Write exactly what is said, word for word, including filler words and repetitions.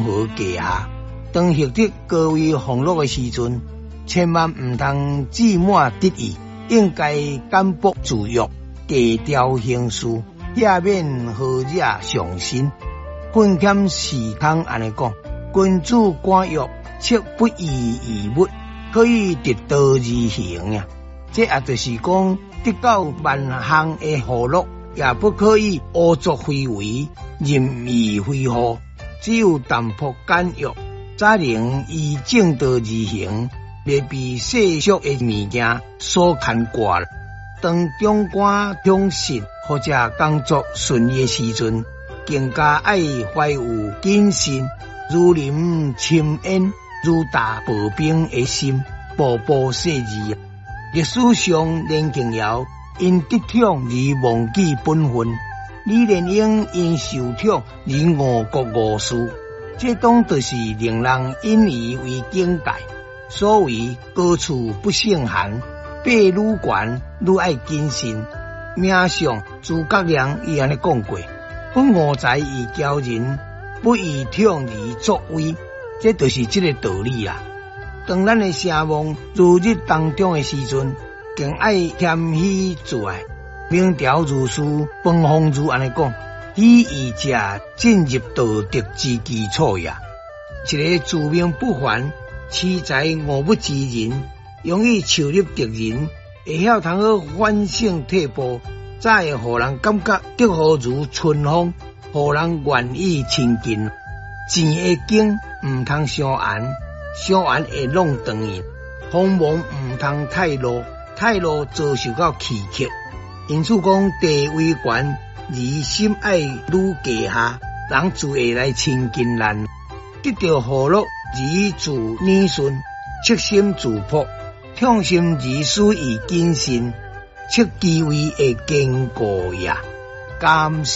和价下。当获得高位俸禄的时阵，千万唔通自满得意，应该简朴自约，低调行事，也免好惹上心。训俭时通安尼讲，君子官约，切不义而物，可以得道而行呀。这也就是讲，得到万项的福禄，也不可以胡作非为、任意挥霍，只有淡泊简约，才能依正道而行，未被世俗的物件所牵挂。当中官通信或者工作顺利的时阵，更加爱怀有谨慎、如临深渊、如达薄冰的心，步步细致。历史上连敬尧因得宠而忘记本分，李莲英因受宠而误国误事，这当就是令人引以为警戒。所谓高处不胜寒，爬愈悬愈爱谨慎。名上诸葛亮伊安尼讲过，不讹财以骄人，不以宠而作威，这就是这个道理啦。当咱的声望如日当中的时阵，更爱谦虚自爱。明朝儒士彭弘儒安尼讲：以义者，进入道德之基础也。一个自命不凡、恃才傲物之人，容易树立敌人，会晓通好反省退步，才会互人感觉德好如春风，互人愿意亲近。钱会经唔通伤颜，伤颜会弄断伊。锋芒唔通太露，太露遭受到欺客。因此讲地位悬，而心爱愈低下，人自会来亲近咱。得到福禄而自理顺，切心自朴，痛心而思以谨慎，切机位会坚固也。感谢。